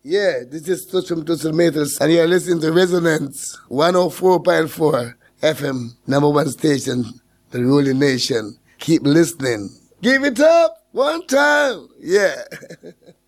Yeah, this is Tushum Tushum and you're listening to Resonance 104.4 FM, number one station, the ruling nation. Keep listening. Give it up one time. Yeah.